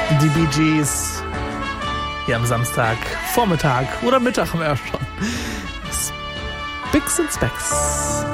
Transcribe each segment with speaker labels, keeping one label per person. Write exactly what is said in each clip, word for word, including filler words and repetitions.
Speaker 1: Die Bee Gees hier am Samstag, Vormittag oder Mittag haben wir ja schon. Spicks and Specks.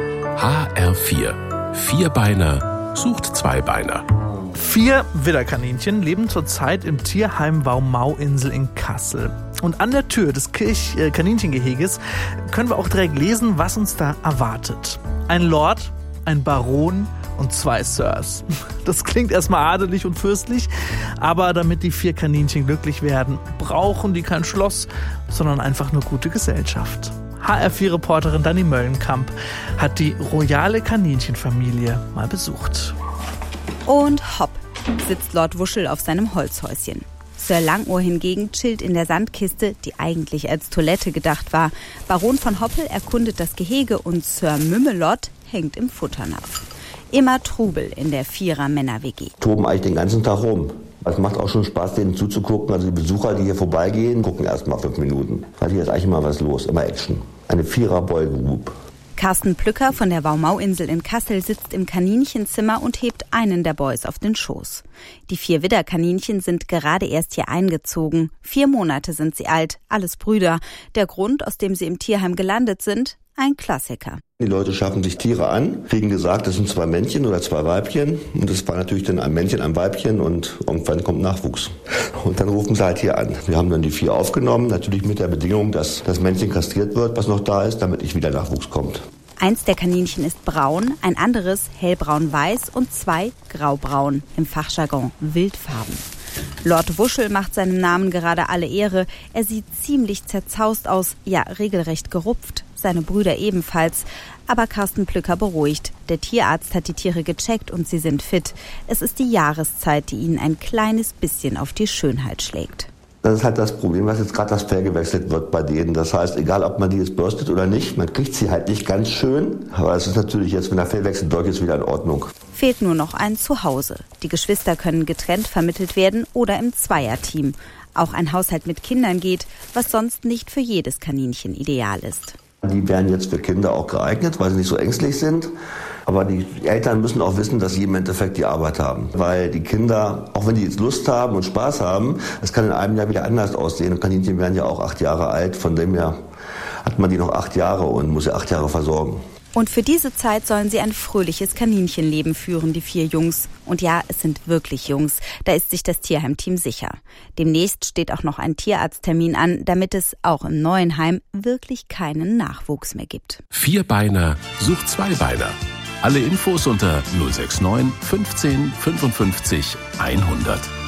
Speaker 2: H R vier. Vierbeiner sucht Zweibeiner.
Speaker 1: Vier Widderkaninchen leben zurzeit im Tierheim Waumauinsel in Kassel. Und an der Tür des Kirch- äh, Kaninchengehege können wir auch direkt lesen, was uns da erwartet. Ein Lord, ein Baron und zwei Sirs. Das klingt erstmal adelig und fürstlich, aber damit die vier Kaninchen glücklich werden, brauchen die kein Schloss, sondern einfach nur gute Gesellschaft. H R vier Reporterin Dani Möllenkamp hat die royale Kaninchenfamilie mal besucht.
Speaker 3: Und hopp, sitzt Lord Wuschel auf seinem Holzhäuschen. Sir Langohr hingegen chillt in der Sandkiste, die eigentlich als Toilette gedacht war. Baron von Hoppel erkundet das Gehege und Sir Mümmelott hängt im Futternapf. Immer Trubel in der Vierer-Männer-W G.
Speaker 4: Toben eigentlich den ganzen Tag rum. Es macht auch schon Spaß, denen zuzugucken. Also die Besucher, die hier vorbeigehen, gucken erst mal fünf Minuten. Weil hier ist eigentlich immer was los, immer Action. Eine Vierer-Boy-Group.
Speaker 3: Carsten Plücker von der Waumauinsel in Kassel sitzt im Kaninchenzimmer und hebt einen der Boys auf den Schoß. Die vier Widderkaninchen sind gerade erst hier eingezogen. Vier Monate sind sie alt, alles Brüder. Der Grund, aus dem sie im Tierheim gelandet sind, ein Klassiker.
Speaker 4: Die Leute schaffen sich Tiere an, kriegen gesagt, das sind zwei Männchen oder zwei Weibchen. Und das war natürlich dann ein Männchen, ein Weibchen und irgendwann kommt Nachwuchs. Und dann rufen sie halt hier an. Wir haben dann die vier aufgenommen, natürlich mit der Bedingung, dass das Männchen kastriert wird, was noch da ist, damit nicht wieder Nachwuchs kommt.
Speaker 3: Eins der Kaninchen ist braun, ein anderes hellbraun-weiß und zwei graubraun, im Fachjargon wildfarben. Lord Wuschel macht seinem Namen gerade alle Ehre. Er sieht ziemlich zerzaust aus, ja regelrecht gerupft. Seine Brüder ebenfalls. Aber Carsten Plücker beruhigt. Der Tierarzt hat die Tiere gecheckt und sie sind fit. Es ist die Jahreszeit, die ihnen ein kleines bisschen auf die Schönheit schlägt.
Speaker 4: Das ist halt das Problem, dass jetzt gerade das Fell gewechselt wird bei denen. Das heißt, egal ob man die jetzt bürstet oder nicht, man kriegt sie halt nicht ganz schön. Aber es ist natürlich jetzt, wenn der Fellwechsel durch ist, wieder in Ordnung.
Speaker 3: Fehlt nur noch ein Zuhause. Die Geschwister können getrennt vermittelt werden oder im Zweierteam. Auch ein Haushalt mit Kindern geht, was sonst nicht für jedes Kaninchen ideal ist.
Speaker 4: Die wären jetzt für Kinder auch geeignet, weil sie nicht so ängstlich sind. Aber die Eltern müssen auch wissen, dass sie im Endeffekt die Arbeit haben. Weil die Kinder, auch wenn die jetzt Lust haben und Spaß haben, das kann in einem Jahr wieder anders aussehen. Und Kaninchen werden ja auch acht Jahre alt. Von dem her hat man die noch acht Jahre und muss sie acht Jahre versorgen.
Speaker 3: Und für diese Zeit sollen sie ein fröhliches Kaninchenleben führen, die vier Jungs. Und ja, es sind wirklich Jungs. Da ist sich das Tierheimteam sicher. Demnächst steht auch noch ein Tierarzttermin an, damit es auch im neuen Heim wirklich keinen Nachwuchs mehr gibt.
Speaker 2: Vierbeiner sucht Zweibeiner. Alle Infos unter null sechs neun fünfzehn fünfundfünfzig hundert.